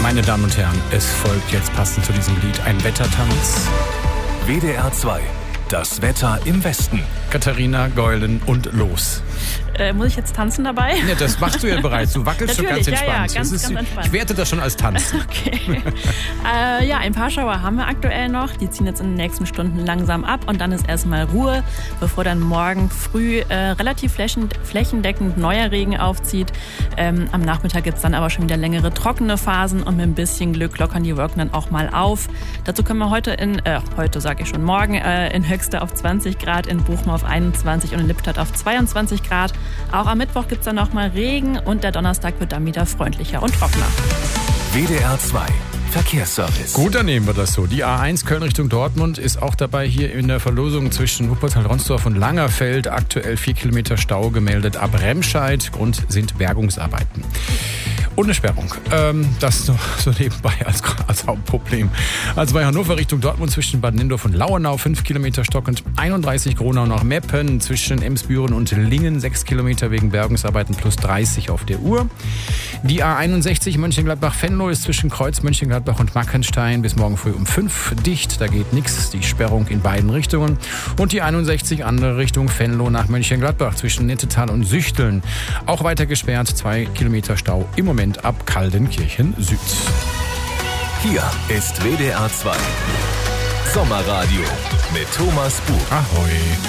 Meine Damen und Herren, es folgt jetzt passend zu diesem Lied ein Wettertanz. WDR 2, das Wetter im Westen. Katharina Geulen und los. Muss ich jetzt tanzen dabei? Ja, das machst du ja bereits. Du wackelst schon ganz entspannt. Ja, ganz entspannt. Ich werte das schon als Tanzen. Okay. Ein paar Schauer haben wir aktuell noch. Die ziehen jetzt in den nächsten Stunden langsam ab und dann ist erstmal Ruhe, bevor dann morgen früh relativ flächendeckend neuer Regen aufzieht. Am Nachmittag gibt es dann aber schon wieder längere trockene Phasen und mit ein bisschen Glück lockern die Wolken dann auch mal auf. Dazu können wir morgen in Höxter auf 20 Grad, in Bochum auf 21 und in Lippstadt auf 22 Grad. Auch am Mittwoch gibt es dann nochmal Regen und der Donnerstag wird dann wieder freundlicher und trockener. WDR 2, Verkehrsservice. Gut, dann nehmen wir das so. Die A1 Köln Richtung Dortmund ist auch dabei hier in der Verlosung zwischen Wuppertal-Ronsdorf und Langerfeld. Aktuell 4 Kilometer Stau gemeldet ab Remscheid. Grund sind Bergungsarbeiten. Und eine Sperrung. Das noch so nebenbei als Hauptproblem. Also bei Hannover Richtung Dortmund zwischen Bad Nindorf und Lauenau 5 Kilometer stockend, 31 Gronau nach Meppen, zwischen Emsbüren und Lingen 6 Kilometer wegen Bergungsarbeiten plus 30 auf der Uhr. Die A61 Mönchengladbach-Venlo ist zwischen Kreuz Mönchengladbach und Mackenstein bis morgen früh um 5 dicht. Da geht nichts, die Sperrung in beiden Richtungen. Und die 61 andere Richtung Venlo nach Mönchengladbach zwischen Nettetal und Süchteln. Auch weiter gesperrt, 2 Kilometer Stau im Moment ab Kaldenkirchen Süd. Hier ist WDR 2 Sommerradio mit Thomas Buch. Ahoi.